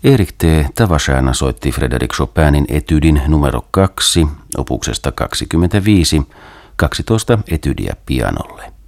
Erik T. Tavasana soitti Frédéric Chopinin etydin numero 2, opuksesta 25, 12 etydiä pianolle.